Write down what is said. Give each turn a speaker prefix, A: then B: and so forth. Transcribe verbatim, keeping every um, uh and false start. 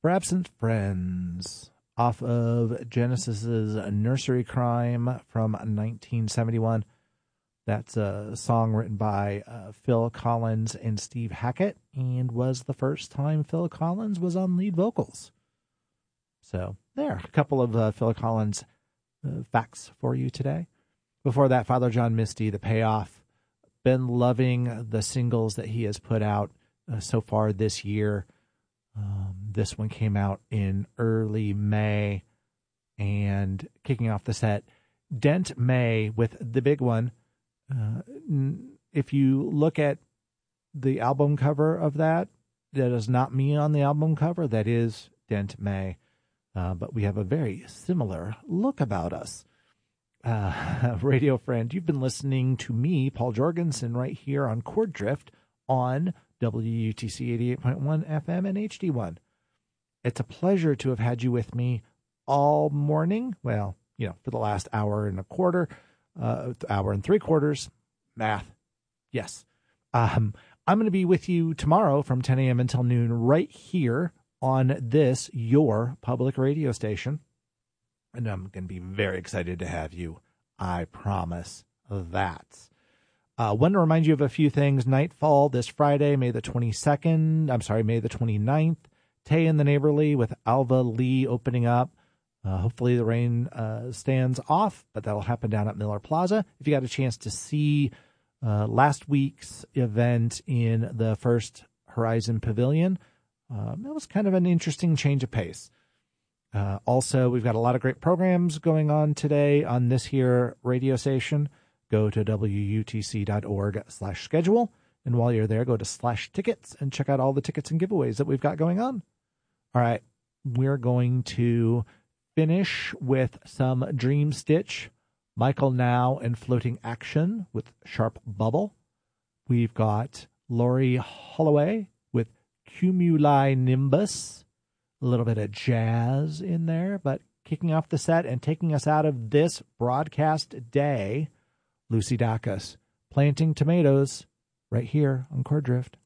A: For Absent Friends, off of Genesis's Nursery Crime from nineteen seventy-one. That's a song written by uh, Phil Collins and Steve Hackett, and was the first time Phil Collins was on lead vocals. So there, a couple of uh, Phil Collins uh, facts for you today. Before that, Father John Misty, The Payoff. Been loving the singles that he has put out uh, so far this year. Um, this one came out in early May, and kicking off the set, Dent May with the big one. Uh, if you look at the album cover of that, that is not me on the album cover. That is Dent May. Uh, but we have a very similar look about us. Uh, radio friend, you've been listening to me, Paul Jorgensen, right here on Chord Drift on W U T C eighty-eight point one F M and H D one. It's a pleasure to have had you with me all morning. Well, you know, for the last hour and a quarter, uh, hour and three quarters. Math. Yes. Um, I'm going to be with you tomorrow from ten a.m. until noon right here on this, your public radio station. And I'm going to be very excited to have you. I promise that. I uh, want to remind you of a few things. Nightfall this Friday, May the twenty-second. I'm sorry, May the twenty-ninth. Tay in the Neighborly with Alva Lee opening up. Uh, hopefully the rain uh, stands off, but that'll happen down at Miller Plaza. If you got a chance to see uh, last week's event in the First Horizon Pavilion, um, that was kind of an interesting change of pace. Uh, also, we've got a lot of great programs going on today on this here radio station. Go to W U T C dot org slash schedule. And while you're there, go to slash tickets and check out all the tickets and giveaways that we've got going on. All right. We're going to finish with some Dream Stitch, Michael Now, and Floating Action with Sharp Bubble. We've got Laurie Holloway with Cumuli Nimbus. A little bit of jazz in there, but kicking off the set and taking us out of this broadcast day, Lucy Dacus, Planting Tomatoes, right here on Chord Drift.